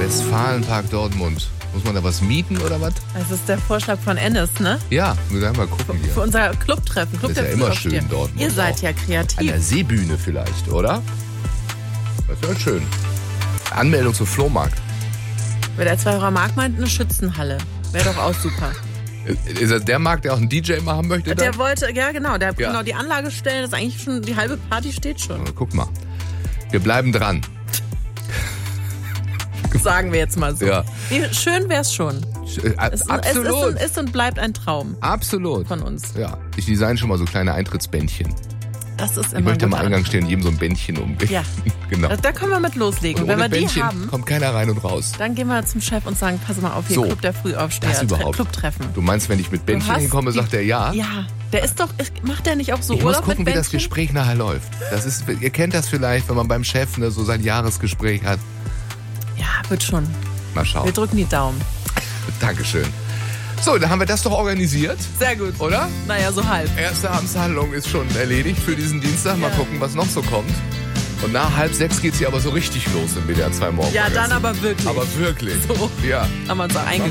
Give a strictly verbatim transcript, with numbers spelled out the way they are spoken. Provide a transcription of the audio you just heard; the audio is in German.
Westfalenpark Dortmund. Muss man da was mieten oder was? Das ist der Vorschlag von Ennis, ne? Ja, wir werden mal gucken hier. Für unser Clubtreffen. Club Das ist ja immer schön Dortmund. Ihr seid auch. ja An kreativ. der Seebühne vielleicht, oder? Das wäre schön. Anmeldung zum Flohmarkt. Weil der Zweier Markt meint eine Schützenhalle. Wäre doch auch super. Ist das der Markt, der auch einen D J machen möchte? Der dann? wollte, ja genau, der Ja. genau die Anlage stellen, das ist eigentlich schon, die halbe Party steht schon. Guck mal. Wir bleiben dran. Sagen wir jetzt mal so. Ja. Wie schön wär's schon. Äh, Es, ist- Absolut. es ist, und, ist und bleibt ein Traum Absolut. von uns. Ja, ich design schon mal so kleine Eintrittsbändchen. Das ist Ich immer möchte gut. am Eingang stehen und jedem so ein Bändchen um. Ja. Genau. Da, da können wir mit loslegen. Und Wenn ohne wir Bändchen die haben, kommt keiner rein und raus. dann gehen wir zum Chef und sagen, pass mal auf, hier So. Club der Frühaufsteher, Das überhaupt. Clubtreffen. Du meinst, wenn ich mit Bändchen hast hinkomme, die- sagt er ja? Ja, der ist doch, macht der nicht auch so Ich muss Urlaub gucken, mit wie das Bändchen? Gespräch nachher läuft. Das ist, ihr kennt das vielleicht, wenn man beim Chef ne, so sein Jahresgespräch hat. Ja, wird schon. Mal schauen. Wir drücken die Daumen. Dankeschön. So, dann haben wir das doch organisiert, Sehr gut. oder? Naja, so halb. Erste Amtshandlung ist schon erledigt für diesen Dienstag. Mal Ja. gucken, was noch so kommt. Und nach halb sechs geht's hier aber so richtig los im W D R zwei Morgen. Ja, dann aber wirklich. Aber wirklich. So. Ja. Haben wir uns auch Machen eingekauft.